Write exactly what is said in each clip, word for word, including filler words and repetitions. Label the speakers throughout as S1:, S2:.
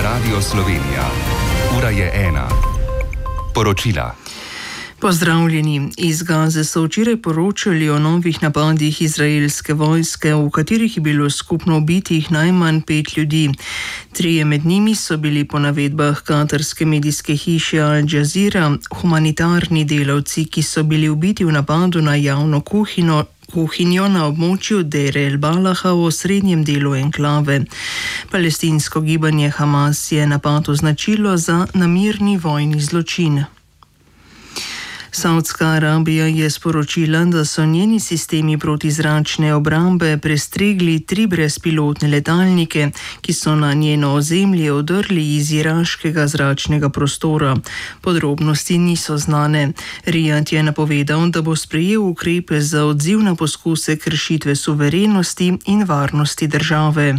S1: Radio Slovenija. Ura je ena. Poročila.
S2: Pozdravljeni. Iz Gaze so včeraj poročali o novih napadih izraelske vojske, v katerih je bilo skupno ubitih najmanj pet ljudi. Trije med njimi so bili po navedbah katarske medijske hiše Al Jazeera humanitarni delavci, ki so bili ubiti v napadu na javno kuhino kuhinjo na območju Deir el-Balaha v osrednjem delu enklave. Palestinsko gibanje Hamas je napad označilo za namerni vojni zločin. Saudska Arabija je sporočila, da so njeni sistemi protizračne obrambe prestregli tri brezpilotne letalnike, ki so na njeno ozemlje odrli iz iraškega zračnega prostora. Podrobnosti niso znane. Rijad je napovedal, da bo sprejel ukrepe za odziv na poskuse kršitve suverenosti in varnosti države.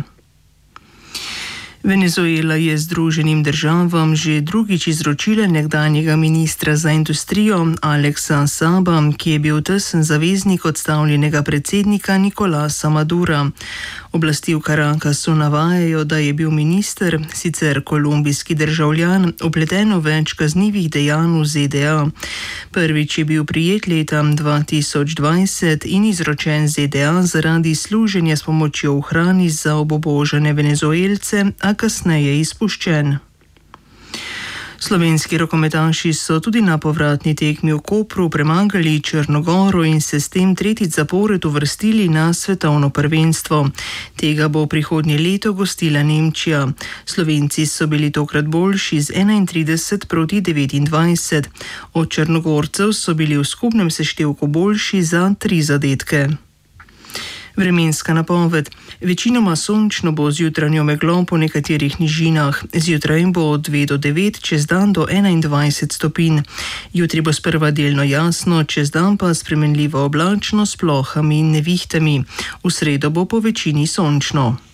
S2: Venezuela je Združenim državam že drugič izročila nekdanjega ministra za industrijo Alexa Saba, ki je bil tesen zaveznik odstavljenega predsednika Nicolasa Madura. Oblasti v Caracasu navajajo, da je bil minister, sicer kolumbijski državljan, vpleten v več kaznivih dejanj v Z D A. Prvič je bil prijet leta dva tisoč dvajset in izročen Z D A zaradi služenja s pomočjo v hrani za obubožane Venezuelce, a kasneje izpuščen. Slovenski rokometaši so tudi na povratni tekmi v Kopru premagali Črnogoro in se s tem tretjič zapored uvrstili na svetovno prvenstvo. Tega bo prihodnje leto gostila Nemčija. Slovenci so bili tokrat boljši z enaintrideset proti devetindvajset. Od Črnogorcev so bili v skupnem seštevku boljši za tri zadetke. Vremenska napoved. Večinoma sončno bo z jutranjo meglo po nekaterih nižinah. Zjutraj bo od dve do devet, čez dan do enaindvajset stopinj. Jutri bo sprva delno jasno, čez dan pa spremenljivo oblačno s plohami in nevihtami. V sredo bo po večini sončno.